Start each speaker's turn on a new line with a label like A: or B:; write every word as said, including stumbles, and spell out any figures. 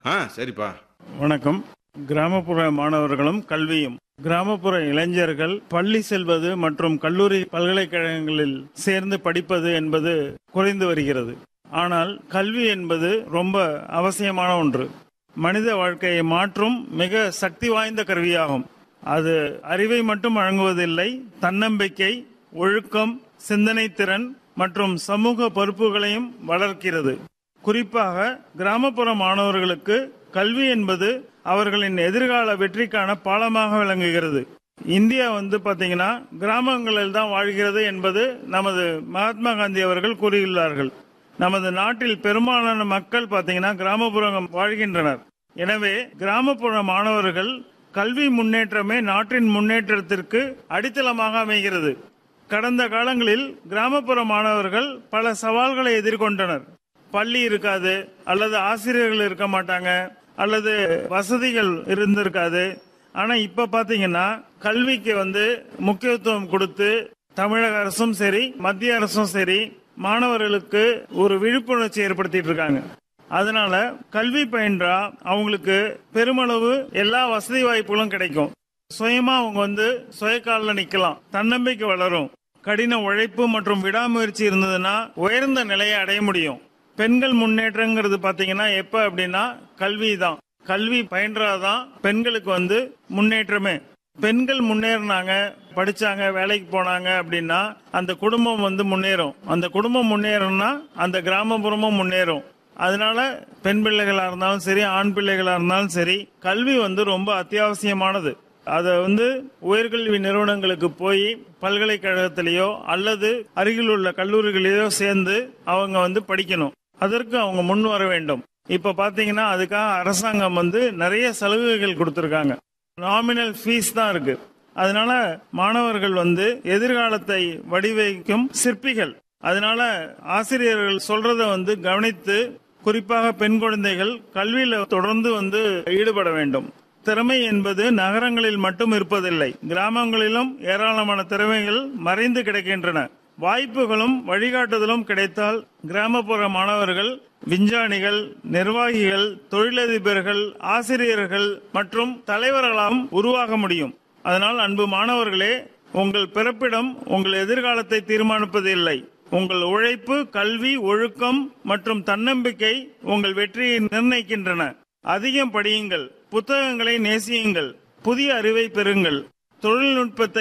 A: ஆ சரிப்பா.
B: வணக்கம். கிராமப்புற மாணவர்களும் கல்வியும். கிராமப்புற இளைஞர்கள் பள்ளி செல்வது மற்றும் கல்லூரி பல்கலைக்கழகங்களில் சேர்ந்து படிப்பது என்பது குறைந்து வருகிறது. ஆனால் கல்வி என்பது ரொம்ப அவசியமான ஒன்று. மனித வாழ்க்கையை மாற்றும் மிக சக்தி வாய்ந்த கருவியாகும். அது அறிவை மட்டும் வழங்குவதில்லை, தன்னம்பிக்கை, ஒழுக்கம், சிந்தனை திறன் மற்றும் சமூக பொறுப்புகளையும் வளர்க்கிறது. குறிப்பாக கிராமப்புற மாணவர்களுக்கு கல்வி என்பது அவர்களின் எதிர்கால வெற்றிக்கான பாலமாக விளங்குகிறது. இந்தியா வந்து பாத்தீங்கன்னா கிராமங்களில் தான் வாழ்கிறது என்பது நமது மகாத்மா காந்தி அவர்கள் கூறியுள்ளார்கள். நமது நாட்டில் பெரும்பாலான மக்கள் பாத்தீங்கன்னா கிராமப்புறம் வாழ்கின்றனர். எனவே கிராமப்புற மாணவர்கள் கல்வி முன்னேற்றமே நாட்டின் முன்னேற்றத்திற்கு அடித்தளமாக அமைகிறது. கடந்த காலங்களில் கிராமப்புற மாணவர்கள் பல சவால்களை எதிர்கொண்டனர். பள்ளி இருக்காது, அல்லது ஆசிரியர்கள் இருக்க மாட்டாங்க, அல்லது வசதிகள் இருந்திருக்காது. ஆனா இப்ப பாத்தீங்கன்னா கல்விக்கு வந்து முக்கியத்துவம் கொடுத்து தமிழக அரசும் சரி, மத்திய அரசும் சரி மாணவர்களுக்கு ஒரு விழிப்புணர்ச்சி ஏற்படுத்திட்டு இருக்காங்க. அதனால கல்வி பயின்றா அவங்களுக்கு பெருமளவு எல்லா வசதி வாய்ப்புகளும் கிடைக்கும். சுயமா அவங்க வந்து சுயக்காலில் நிக்கலாம், தன்னம்பிக்கை வளரும். கடின உழைப்பு மற்றும் விடாமுயற்சி இருந்ததுன்னா உயர்ந்த நிலையை அடைய முடியும். பெண்கள் முன்னேற்றங்கிறது பாத்தீங்கன்னா எப்ப அப்படின்னா கல்வி தான். கல்வி பயின்றாதான் பெண்களுக்கு வந்து முன்னேற்றமே. பெண்கள் முன்னேறினாங்க, படிச்சாங்க, வேலைக்கு போனாங்க அப்படின்னா அந்த குடும்பம் வந்து முன்னேறும். அந்த குடும்பம் முன்னேறும்னா அந்த கிராமப்புறமும் முன்னேறும். அதனால பெண் பிள்ளைகளா இருந்தாலும் சரி, ஆண் பிள்ளைகளா இருந்தாலும் சரி, கல்வி வந்து ரொம்ப அத்தியாவசியமானது. அதை வந்து உயர்கல்வி நிறுவனங்களுக்கு போய் பல்கலைக்கழகத்திலேயோ அல்லது அருகில் உள்ள கல்லூரிகளிலேயோ சேர்ந்து அவங்க வந்து படிக்கணும். அதற்கு அவங்க முன் வர வேண்டும். இப்ப பாத்தீங்கன்னா அதுக்காக அரசாங்கம் வந்து நிறைய சலுகைகள் கொடுத்திருக்காங்க. நாமினல் ஃபீஸ் தான் இருக்கு. அதனால மாணவர்கள் வந்து எதிர்காலத்தை வடிவமைக்கும் சிற்பிகள். அதனால ஆசிரியர்கள் சொல்றத வந்து கவனித்து, குறிப்பாக பெண் குழந்தைகள் கல்வியில தொடர்ந்து வந்து ஈடுபட வேண்டும். திறமை என்பது நகரங்களில் மட்டும் இருப்பதில்லை, கிராமங்களிலும் ஏராளமான திறமைகள் மறைந்து கிடக்கின்றன. வாய்ப்புகளும் வழிகாட்டுதலும் கிடைத்தால் கிராமப்புற மாணவர்கள் விஞ்ஞானிகள், நிர்வாகிகள், தொழிலதிபர்கள், ஆசிரியர்கள் மற்றும் தலைவர்களாகவும் உருவாக முடியும். அதனால் அன்பு மாணவர்களே, உங்கள் பிறப்பிடம் உங்கள் எதிர்காலத்தை தீர்மானிப்பதில்லை. உங்கள் உழைப்பு, கல்வி, ஒழுக்கம் மற்றும் தன்னம்பிக்கை உங்கள் வெற்றியை நிர்ணயிக்கின்றன. அதிகம் படியுங்கள், புத்தகங்களை நேசியுங்கள், புதிய அறிவை பெறுங்கள், தொழில்நுட்பத்தை